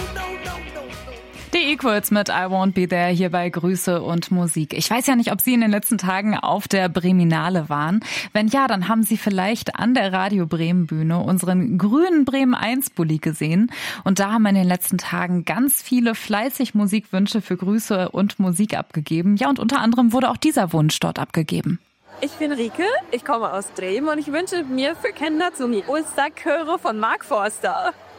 Die Equals mit I Won't Be There hier bei Grüße und Musik. Ich weiß ja nicht, ob Sie in den letzten Tagen auf der Breminale waren. Wenn ja, dann haben Sie vielleicht an der Radio Bremen Bühne unseren grünen Bremen 1 Bulli gesehen. Und da haben in den letzten Tagen ganz viele fleißig Musikwünsche für Grüße und Musik abgegeben. Ja, und unter anderem wurde auch dieser Wunsch dort abgegeben. Ich bin Rike, ich komme aus Bremen und ich wünsche mir für Kinder zum Osterchöre von Mark Forster.